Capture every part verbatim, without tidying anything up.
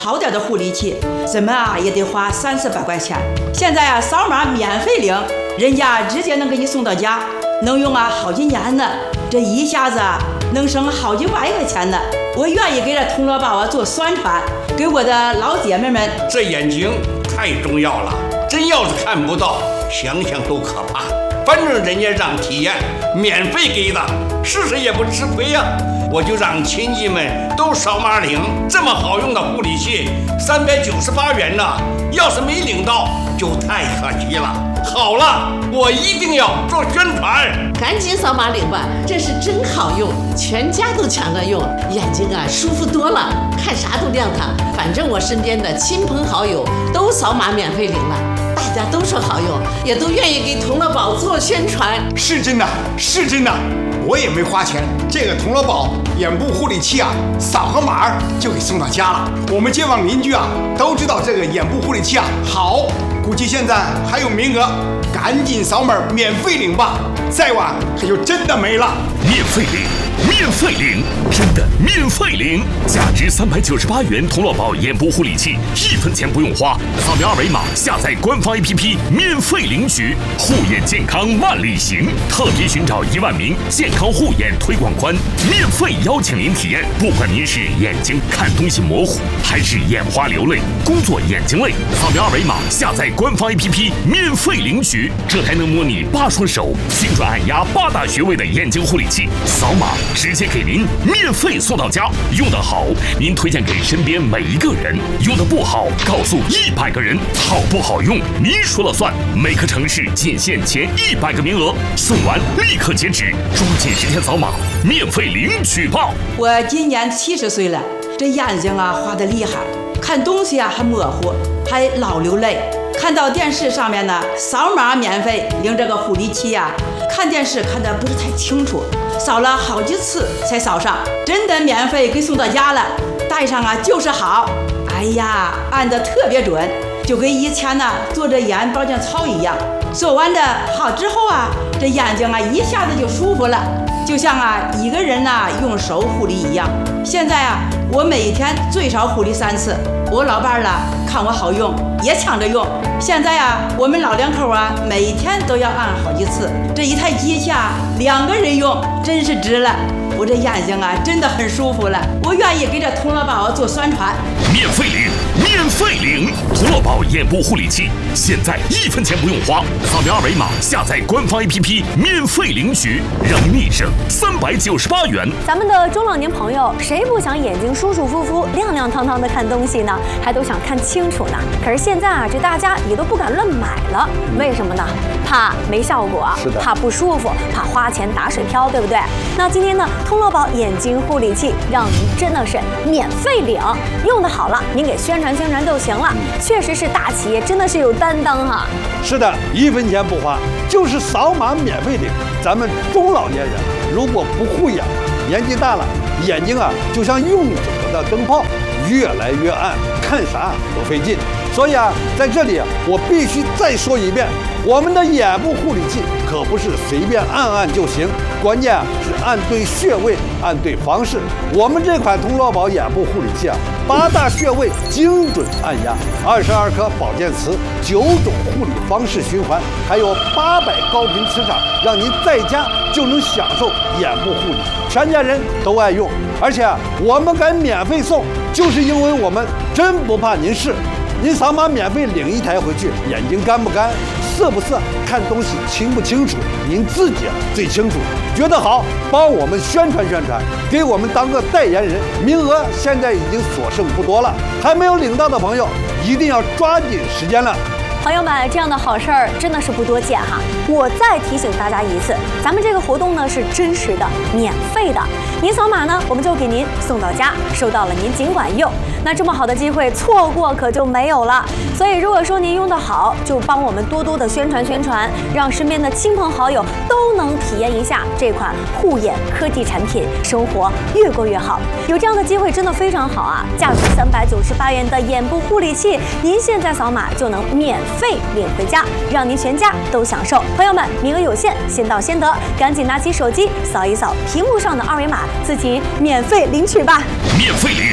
好点的护理器，怎么啊也得花三四百块钱。现在啊，扫码免费领，人家直接能给你送到家，能用啊好几年呢。这一下子啊，能省好几万块钱呢。我愿意给这铜锣宝啊做宣传，给我的老姐妹们。 这眼睛太重要了，真要是看不到，想想都可怕。反正人家让体验，免费给的，试试也不吃亏呀、啊。我就让亲戚们都扫码领，这么好用的护理器，三百九十八元呢。要是没领到，就太可惜了。好了，我一定要做宣传， 赶紧扫码领吧，这是真好用，全家都抢着用，眼睛啊舒服多了，看啥都亮堂。反正我身边的亲朋好友都扫码免费领了，大家都说好用，也都愿意给铜锣宝做宣传。 是真的，是真的。我也没花钱，这个铜锣宝眼部护理器啊，扫个码就给送到家了。我们街坊邻居啊都知道这个眼部护理器啊好，估计现在还有名额，赶紧扫码免费领吧，再晚它就真的没了。 免费领，免费领，真的免费领！价值三百九十八元铜锣宝眼部护理器，一分钱不用花，扫描二维码下载官方 A P P 免费领取。护眼健康万里行，特别寻找一万名健康护眼推广官，免费邀请您体验。不管您是眼睛看东西模糊，还是眼花流泪、工作眼睛累，扫描二维码下载官方 A P P 免费领取。这还能模拟八双手、精准按压八大穴位的眼睛护理器。扫码直接给您免费送到家，用得好您推荐给身边每一个人，用得不好告诉一百个人，好不好用您说了算。每个城市仅限前一百个名额，送完立刻截止，抓紧时间扫码免费领取吧。 我今年七十岁了，这眼睛啊花得厉害，看东西啊还模糊，还老流泪。看到电视上面呢，扫码免费领这个护理器呀、啊，看电视看得不是太清楚，扫了好几次才扫上，真的免费给送到家了，戴上啊就是好。哎呀，按得特别准，就跟以前呢做这眼保健操一样。做完的好之后啊，这眼睛啊一下子就舒服了，就像啊一个人呐、啊、用手护理一样。现在啊，我每天最少护理三次。我老伴儿了看我好用，也抢着用。现在啊，我们老两口啊，每天都要按好几次。这一台机器啊，两个人用真是值了。我这眼睛啊，真的很舒服了。我愿意给这铜锣宝做宣传。 免费领，免费领，铜锣宝眼部护理器，现在一分钱不用花，扫描二维码下载官方 A P P 免费领取，让您一省三百九十八元。 咱们的中老年朋友，谁不想眼睛舒舒服服、亮亮堂堂的看东西呢？还都想看清楚呢。可是现在啊，这大家也都不敢乱买了，为什么呢？怕没效果，怕不舒服，怕花钱打水漂，对不对？那今天呢，铜锣宝眼睛护理器让您真的是免费领，用的好了，您给宣传宣传就行了。确实是大企业，真的是有担当哈。 是的，一分钱不花，就是扫码免费领。咱们中老年人如果不护眼，年纪大了，眼睛啊就像用久了的灯泡，越来越暗，看啥都费劲。所以啊，在这里我必须再说一遍，我们的眼部护理器可不是随便按按就行，关键啊是按对穴位，按对方式。我们这款铜锣宝眼部护理器啊，八大穴位精准按压，二十二颗保健词，九种护理方式循环，还有八百高频磁场，让您在家就能享受眼部护理，全家人都爱用。而且啊，我们敢免费送，就是因为我们真不怕您试。您扫码免费领一台回去，眼睛干不干、涩不涩、看东西清不清楚，您自己最清楚。觉得好，帮我们宣传宣传，给我们当个代言人。名额现在已经所剩不多了，还没有领到的朋友，一定要抓紧时间了。 朋友们，这样的好事儿真的是不多见哈！我再提醒大家一次，咱们这个活动呢是真实的、免费的。您扫码呢，我们就给您送到家，收到了您尽管用。那这么好的机会，错过可就没有了。所以，如果说您用得好，就帮我们多多的宣传宣传，让身边的亲朋好友都能体验一下这款护眼科技产品，生活越过越好。有这样的机会真的非常好啊！价值三百九十八元的眼部护理器，您现在扫码就能免费领回家，让您全家都享受。朋友们，名额有限，先到先得，赶紧拿起手机扫一扫屏幕上的二维码，自己免费领取吧！ 免费领，免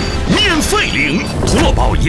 免费领，童乐宝